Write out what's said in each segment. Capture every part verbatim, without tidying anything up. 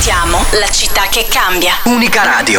Siamo la città che cambia. Unica Radio.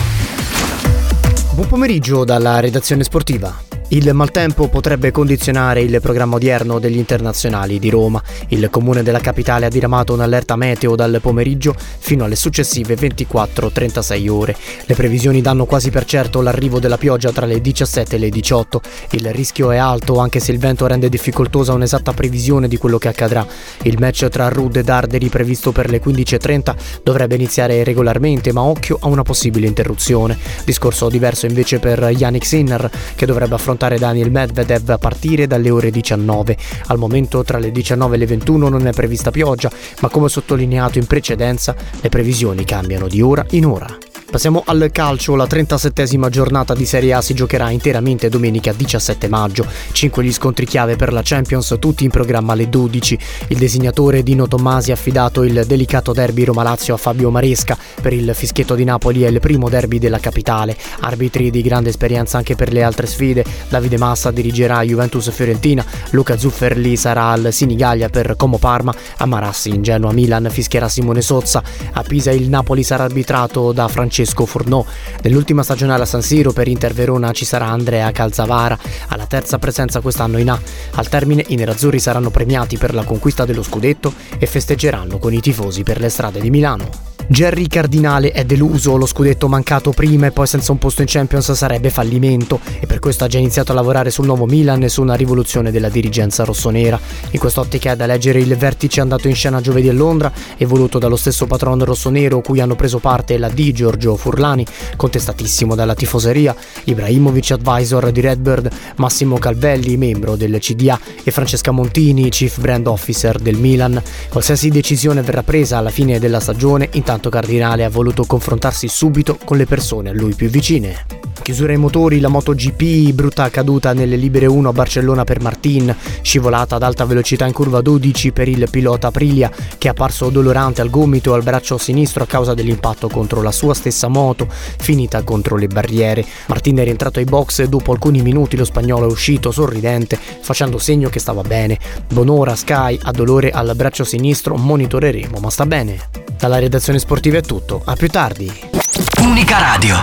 Buon pomeriggio dalla redazione sportiva. Il maltempo potrebbe condizionare il programma odierno degli internazionali di Roma. Il comune della capitale ha diramato un'allerta meteo dal pomeriggio fino alle successive ventiquattro trentasei ore. Le previsioni danno quasi per certo l'arrivo della pioggia tra le diciassette e le diciotto. Il rischio è alto anche se il vento rende difficoltosa un'esatta previsione di quello che accadrà. Il match tra Rudd e Darderi previsto per le quindici e trenta dovrebbe iniziare regolarmente, ma occhio a una possibile interruzione. Discorso diverso invece per Jannik Sinner, che dovrebbe affrontare Daniel Medvedev a partire dalle ore diciannove. Al momento tra le diciannove e le ventuno non è prevista pioggia, ma come sottolineato in precedenza, le previsioni cambiano di ora in ora. Passiamo al calcio. La trentasettesima giornata di Serie A si giocherà interamente domenica diciassette maggio. Cinque gli scontri chiave per la Champions, tutti in programma alle dodici. Il disegnatore Dino Tommasi ha affidato il delicato derby Roma-Lazio a Fabio Maresca. Per il Fischietto di Napoli è il primo derby della capitale. Arbitri di grande esperienza anche per le altre sfide. Davide Massa dirigerà Juventus-Fiorentina. Luca Zufferli sarà al Sinigallia per Como-Parma. A Marassi in Genoa-Milan fischierà Simone Sozza. A Pisa il Napoli sarà arbitrato da Francesco Fornò. Nell'ultima stagionale a San Siro per Inter Verona ci sarà Andrea Calzavara, alla terza presenza quest'anno in A. Al termine i nerazzurri saranno premiati per la conquista dello scudetto e festeggeranno con i tifosi per le strade di Milano. Gerry Cardinale è deluso, lo scudetto mancato prima e poi senza un posto in Champions sarebbe fallimento e per questo ha già iniziato a lavorare sul nuovo Milan e su una rivoluzione della dirigenza rossonera. In quest'ottica è da leggere il vertice andato in scena giovedì a Londra e voluto dallo stesso patron rossonero cui hanno preso parte la D Giorgio Furlani, contestatissimo dalla tifoseria, Ibrahimovic advisor di Redbird, Massimo Calvelli membro del C D A e Francesca Montini chief brand officer del Milan. Qualsiasi decisione verrà presa alla fine della stagione, intanto Cardinale ha voluto confrontarsi subito con le persone a lui più vicine. Chiusura ai motori, la MotoGP, brutta caduta nelle libere uno a Barcellona per Martin, scivolata ad alta velocità in curva dodici per il pilota Aprilia che è apparso dolorante al gomito e al braccio sinistro a causa dell'impatto contro la sua stessa moto, finita contro le barriere. Martin è rientrato ai box e dopo alcuni minuti lo spagnolo è uscito sorridente facendo segno che stava bene. Buon'ora Sky, ha dolore al braccio sinistro, monitoreremo ma sta bene. Dalla redazione sportiva è tutto, a più tardi. Unica Radio.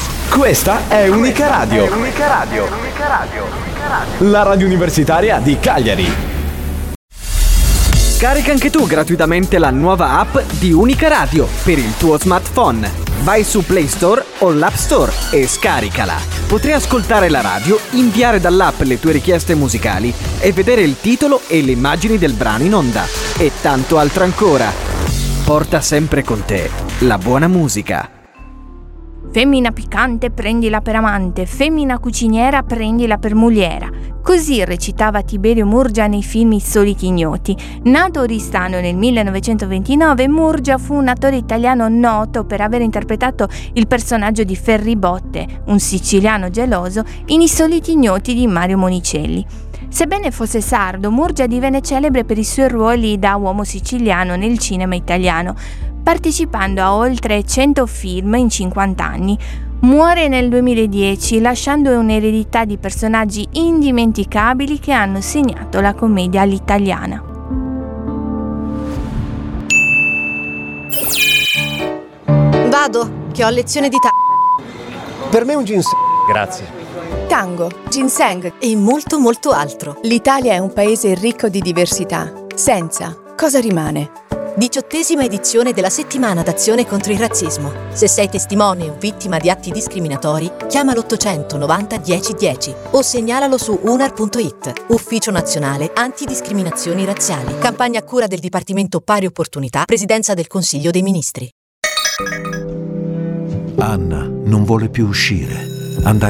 Questa è Unica Radio. È Unica Radio. Unica Radio. Unica Radio. La radio universitaria di Cagliari. Scarica anche tu gratuitamente la nuova app di Unica Radio per il tuo smartphone. Vai su Play Store o l'App Store e scaricala. Potrai ascoltare la radio, inviare dall'app le tue richieste musicali e vedere il titolo e le immagini del brano in onda. E tanto altro ancora. Porta sempre con te la buona musica. Femmina piccante, prendila per amante, femmina cuciniera, prendila per muliera. Così recitava Tiberio Murgia nei film I soliti ignoti. Nato a Oristano nel millenovecentoventinove, Murgia fu un attore italiano noto per aver interpretato il personaggio di Ferribotte, un siciliano geloso, in I soliti ignoti di Mario Monicelli. Sebbene fosse sardo, Murgia divenne celebre per i suoi ruoli da uomo siciliano nel cinema italiano, partecipando a oltre cento film in cinquanta anni. Muore nel duemiladieci, lasciando un'eredità di personaggi indimenticabili che hanno segnato la commedia all'italiana. Vado, che ho lezione di ta- Per me un ginseng. Grazie. tango, ginseng e molto molto altro. L'Italia è un paese ricco di diversità. Senza, cosa rimane? Diciottesima edizione della settimana d'azione contro il razzismo. Se sei testimone o vittima di atti discriminatori, chiama l'ottocento novanta dieci dieci o segnalalo su unar punto it, Ufficio Nazionale Antidiscriminazioni Razziali. Campagna a cura del Dipartimento Pari Opportunità, Presidenza del Consiglio dei Ministri. Anna non vuole più uscire, andare